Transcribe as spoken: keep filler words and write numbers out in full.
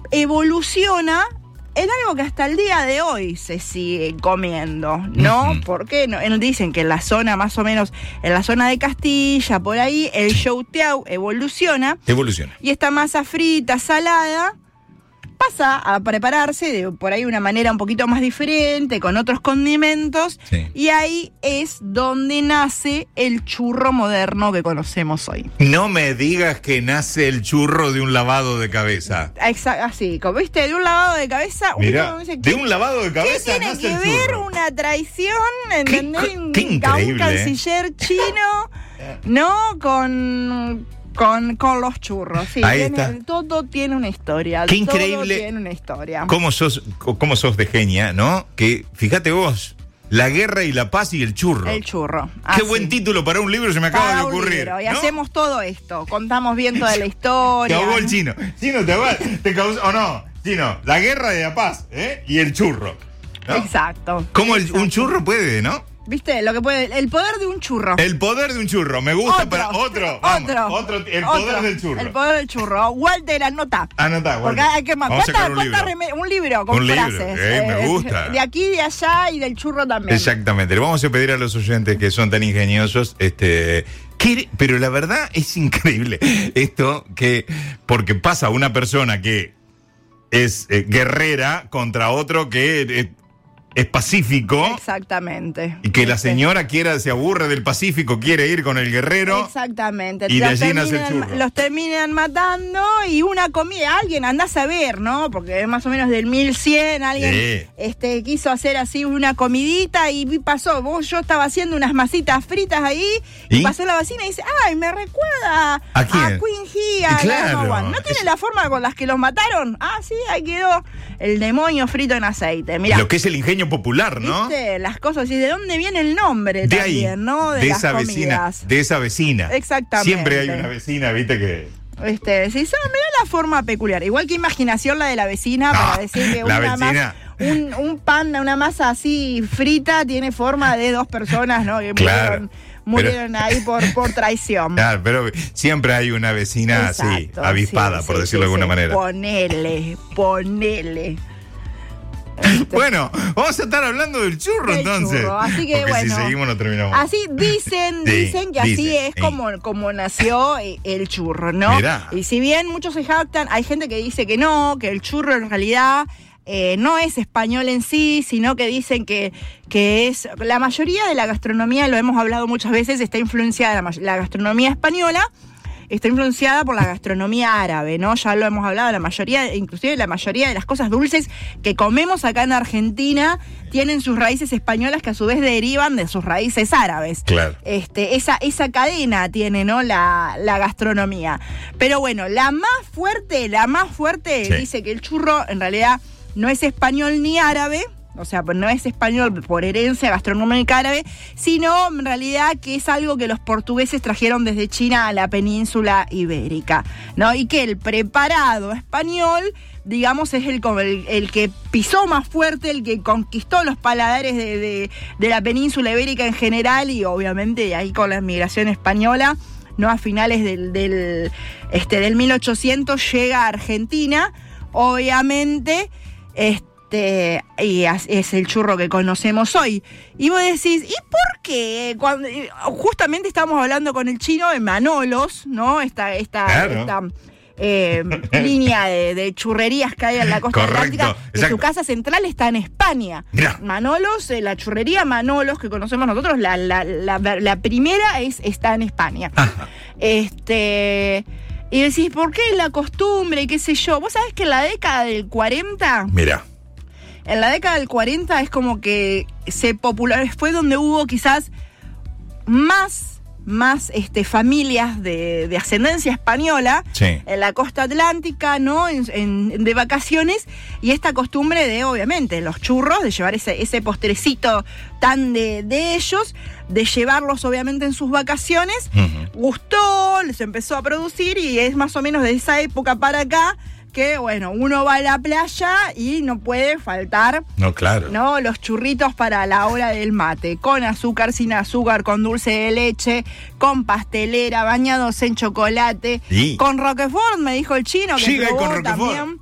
evoluciona en algo que hasta el día de hoy se sigue comiendo, ¿no? Uh-huh. ¿Por qué? No, dicen que en la zona, más o menos, en la zona de Castilla, por ahí, el choutiao evoluciona. Evoluciona. Y esta masa frita, salada, pasa a prepararse de por ahí una manera un poquito más diferente, con otros condimentos, sí. Y ahí es donde nace el churro moderno que conocemos hoy. No me digas que nace el churro de un lavado de cabeza. Exacto, así, como viste, de un lavado de cabeza. Mirá, dice, de un lavado de cabeza ¿qué tiene nace que el ver churro? Una traición, ¿entendés? Qué, qué increíble, a un canciller ¿eh? chino, ¿no? Con... Con, con los churros, sí. Ahí tiene, está. Todo tiene una historia. Qué todo increíble. Tiene una historia. ¿Cómo sos, cómo sos de genia, no? Que, fíjate vos, la guerra y la paz y el churro. El churro. Qué así. Buen título para un libro se me acaba para de ocurrir. Libro, y ¿no? hacemos todo esto. Contamos bien toda la historia. Te ahogó el chino. Chino, te, va, te causó, o no, chino, la guerra y la paz, ¿eh? Y el churro, ¿no? Exacto. ¿Cómo el, exacto. un churro puede, no? ¿Viste? Lo que puede. El poder de un churro. El poder de un churro. Me gusta otro, para. Otro. Vamos, otro. Otro. El otro, poder del churro. El poder del churro. Walter, anota. Anota, Walter. Porque hay que más. Vamos a sacar un ¿Cuánta, libro. Reme- un libro con un frases. Libro. Eh, me gusta. De aquí, de allá y del churro también. Exactamente. Le vamos a pedir a los oyentes que son tan ingeniosos. Este. Que, pero la verdad es increíble. Esto que. Porque pasa una persona que es eh, guerrera contra otro que. Eh, es pacífico. Exactamente. Y que la señora quiera, se aburre del Pacífico, quiere ir con el guerrero. Exactamente. Y de los allí nace el terminan, churro. los terminan matando y una comida, alguien anda a saber, ¿no? Porque es más o menos del mil cien, alguien Sí. este, quiso hacer así una comidita y pasó, vos, yo estaba haciendo unas masitas fritas ahí y, ¿Y? pasó la vecina y dice, ay, me recuerda ¿A quién? a Queen Hee, a Claro. la ¿no tiene Es- la forma con las que los mataron? Ah, sí, ahí quedó el demonio frito en aceite. Mirá. Lo que es el ingenio popular, ¿no? ¿Viste? Las cosas, ¿y de dónde viene el nombre De también, ahí, no? De, de las esa vecina, comidas. de esa vecina. Exactamente. Siempre hay una vecina, viste que. Este, sí, son, mirá la forma peculiar. Igual que imaginación la de la vecina, No, para decir que la una vecina. mas- un, un pan, una masa así frita tiene forma de dos personas, ¿no? Que Claro, murieron, murieron ahí por, por traición. Claro, pero siempre hay una vecina así, Exacto, avispada, sí, por sí, decirlo sí, de alguna sí. manera. Ponele, ponele. Bueno, vamos a estar hablando del churro Del entonces. churro, así que, porque bueno, si seguimos no terminamos. Así dicen, Sí, dicen que así dicen, es sí. como, como nació eh, el churro, ¿no? Mirá. Y si bien muchos se jactan, hay gente que dice que no, que el churro en realidad eh, no es español en sí, sino que dicen que, que es... La mayoría de la gastronomía, lo hemos hablado muchas veces, está influenciada, la, ma- la gastronomía española está influenciada por la gastronomía árabe, ¿no? Ya lo hemos hablado, la mayoría, inclusive la mayoría de las cosas dulces que comemos acá en Argentina tienen sus raíces españolas que a su vez derivan de sus raíces árabes. Claro. Este, esa, esa cadena tiene, ¿no? La, la gastronomía. Pero bueno, la más fuerte, la más fuerte Sí. dice que el churro en realidad no es español ni árabe. O sea, no es español por herencia gastronómica árabe, sino en realidad que es algo que los portugueses trajeron desde China a la península ibérica, ¿no? Y que el preparado español, digamos, es el, como el, el que pisó más fuerte, el que conquistó los paladares de, de, de la península ibérica en general y obviamente ahí con la inmigración española, ¿no? A finales del, del, este, del mil ochocientos llega a Argentina, obviamente, este, y es el churro que conocemos hoy. Y vos decís, ¿y por qué? Cuando, justamente estábamos hablando con el chino de Manolos, ¿no? Esta, esta, Claro. esta eh, línea de, de churrerías que hay en la costa Correcto, atlántica, que exacto. su casa central está en España. Mirá. Manolos, eh, la churrería Manolos que conocemos nosotros, la, la, la, la primera es, está en España. Ajá. Este... Y decís, ¿por qué la costumbre y qué sé yo? Vos sabés que en la década del cuarenta... Mira. En la década del cuarenta es como que se popularizó, fue donde hubo quizás más, más este, familias de, de ascendencia española Sí. en la costa atlántica, ¿no? En, en- de vacaciones, y esta costumbre de, obviamente, los churros, de llevar ese, ese postrecito tan de, de ellos, de llevarlos, obviamente, en sus vacaciones, Ujú. gustó, les empezó a producir, y es más o menos de esa época para acá que, bueno, uno va a la playa y no puede faltar, No, claro. ¿no? Los churritos para la hora del mate, con azúcar, sin azúcar, con dulce de leche, con pastelera, bañados en chocolate, Sí. con Roquefort, me dijo el chino, que Sí, hay probó con Roquefort. también.